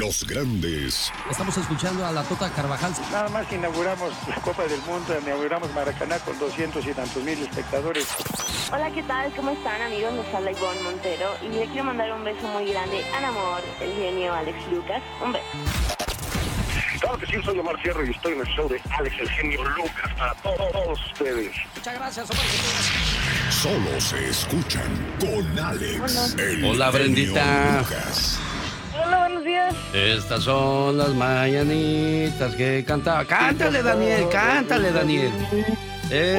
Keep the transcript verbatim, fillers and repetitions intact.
Los grandes. Estamos escuchando a la Tota Carvajal. Nada más inauguramos la Copa del Mundo, inauguramos Maracaná con doscientos y tantos mil espectadores. Hola, ¿qué tal? ¿Cómo están, amigos? Nos habla Ivonne Montero y le quiero mandar un beso muy grande al amor, el genio Alex Lucas. Un beso. Claro que sí, soy Omar Fierro y estoy en el show de Alex, el genio Lucas, para todos ustedes. Muchas gracias, Omar. Solo se escuchan con Alex. Hola, el Hola Brendita. Lucas. Hola, buenos días. Estas son las mañanitas que cantaba. Cántale, Daniel, cántale, Daniel.